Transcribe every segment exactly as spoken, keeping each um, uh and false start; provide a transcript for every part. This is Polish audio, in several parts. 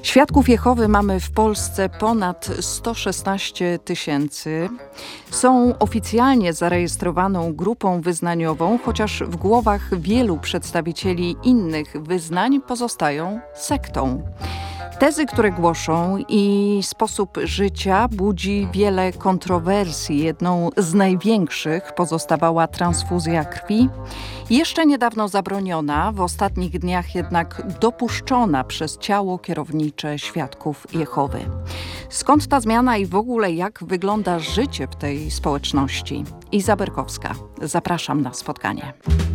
Świadków Jehowy mamy w Polsce ponad sto szesnaście tysięcy. Są oficjalnie zarejestrowaną grupą wyznaniową, chociaż w głowach wielu przedstawicieli innych wyznań pozostają sektą. Tezy, które głoszą i sposób życia budzi wiele kontrowersji. Jedną z największych pozostawała transfuzja krwi. Jeszcze niedawno zabroniona, w ostatnich dniach jednak dopuszczona przez ciało kierownicze Świadków Jehowy. Skąd ta zmiana i w ogóle jak wygląda życie w tej społeczności? Iza Berkowska. Zapraszam na spotkanie.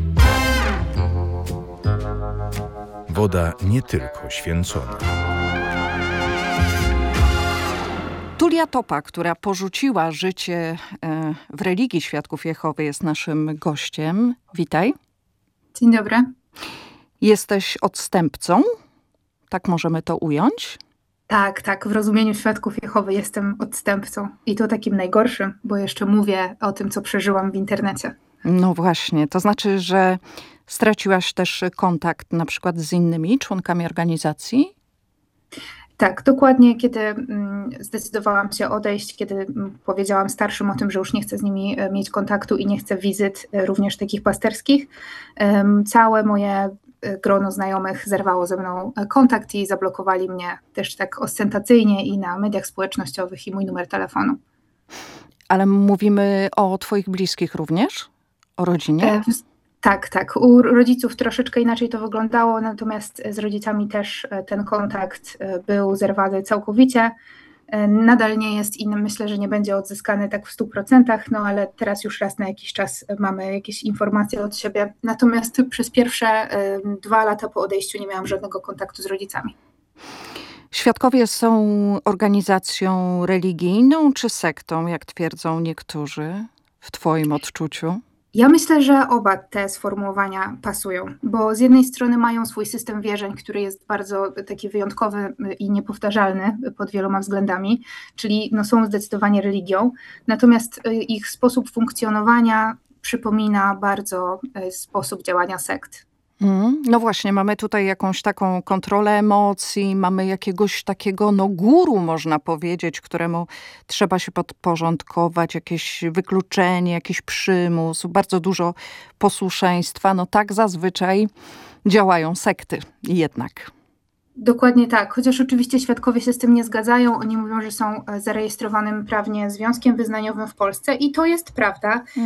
Woda nie tylko święcona. Tulia Topa, która porzuciła życie w religii Świadków Jehowy, jest naszym gościem. Witaj. Dzień dobry. Jesteś odstępcą? Tak możemy to ująć? Tak, tak. W rozumieniu Świadków Jehowy jestem odstępcą. I to takim najgorszym, bo jeszcze mówię o tym, co przeżyłam w internecie. No właśnie. To znaczy, że straciłaś też kontakt na przykład z innymi członkami organizacji? Tak, dokładnie kiedy mm, zdecydowałam się odejść, kiedy mm, powiedziałam starszym o tym, że już nie chcę z nimi e, mieć kontaktu i nie chcę wizyt e, również takich pasterskich, em, całe moje e, grono znajomych zerwało ze mną e, kontakt i zablokowali mnie też tak ostentacyjnie i na mediach społecznościowych i mój numer telefonu. Ale mówimy o twoich bliskich również? O rodzinie? E, w- Tak, tak. U rodziców troszeczkę inaczej to wyglądało, natomiast z rodzicami też e, ten kontakt e, był zerwany całkowicie. E, Nadal nie jest i myślę, że nie będzie odzyskany tak w stu procentach, no ale teraz już raz na jakiś czas mamy jakieś informacje od siebie. Natomiast przez pierwsze e, dwa lata po odejściu nie miałam żadnego kontaktu z rodzicami. Świadkowie są organizacją religijną czy sektą, jak twierdzą niektórzy, w twoim odczuciu? Ja myślę, że oba te sformułowania pasują, bo z jednej strony mają swój system wierzeń, który jest bardzo taki wyjątkowy i niepowtarzalny pod wieloma względami, czyli no są zdecydowanie religią, natomiast ich sposób funkcjonowania przypomina bardzo sposób działania sekt. Mm, no właśnie, mamy tutaj jakąś taką kontrolę emocji, mamy jakiegoś takiego no guru, można powiedzieć, któremu trzeba się podporządkować, jakieś wykluczenie, jakiś przymus, bardzo dużo posłuszeństwa. No tak zazwyczaj działają sekty jednak. Dokładnie tak, chociaż oczywiście świadkowie się z tym nie zgadzają. Oni mówią, że są zarejestrowanym prawnie związkiem wyznaniowym w Polsce i to jest prawda.